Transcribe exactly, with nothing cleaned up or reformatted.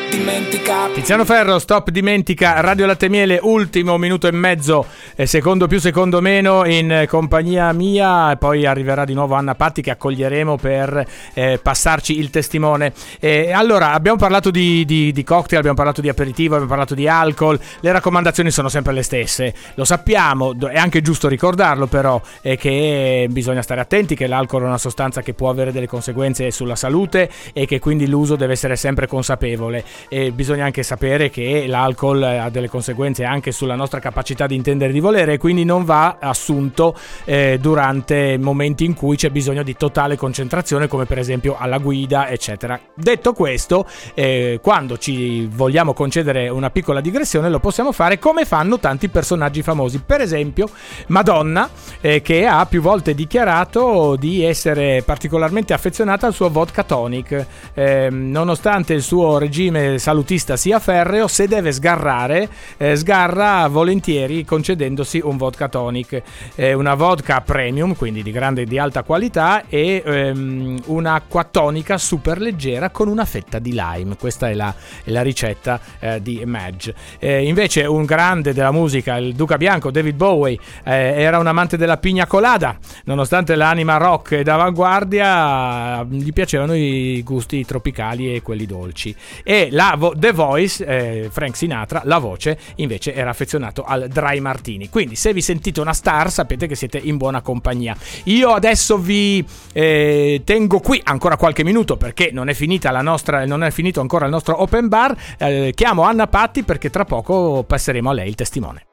dimentica. Tiziano Ferro, Stop Dimentica, Radio Latte Miele, ultimo minuto e mezzo, eh, secondo più secondo meno, in eh, compagnia mia, e poi arriverà di nuovo Anna Patti che accoglieremo per eh, passarci il testimone. Eh, allora, abbiamo parlato di, di, di cocktail, abbiamo parlato di aperitivo, abbiamo parlato di alcol, le raccomandazioni sono sempre le stesse, lo sappiamo, è anche giusto ricordarlo però, è che bisogna stare attenti, che l'alcol è una sostanza che può avere delle conseguenze sulla salute e che quindi l'uso deve essere sempre consapevole. E bisogna anche sapere che l'alcol ha delle conseguenze anche sulla nostra capacità di intendere e di volere, e quindi non va assunto eh, durante momenti in cui c'è bisogno di totale concentrazione, come per esempio alla guida, eccetera. Detto questo, eh, quando ci vogliamo concedere una piccola digressione lo possiamo fare come fanno tanti personaggi famosi, per esempio Madonna, eh, che ha più volte dichiarato di essere particolarmente affezionata al suo vodka tonic, eh, nonostante il suo regime salutista sia ferreo, se deve sgarrare eh, sgarra volentieri concedendosi un vodka tonic, eh, una vodka premium, quindi di grande di alta qualità, e ehm, un'acqua tonica super leggera con una fetta di lime. Questa è la, è la ricetta eh, di Madge. Eh, invece un grande della musica, il Duca Bianco, David Bowie, eh, era un amante della pina colada, nonostante l'anima rock ed avanguardia gli piacevano i gusti tropicali e quelli dolci. E la vo- The Voice, eh, Frank Sinatra, la voce, invece era affezionato al dry martini. Quindi se vi sentite una star sapete che siete in buona compagnia. Io adesso vi eh, tengo qui ancora qualche minuto perché non è finita la nostra, non è finito ancora il nostro open bar. Eh, chiamo Anna Patti perché tra poco passeremo a lei il testimone.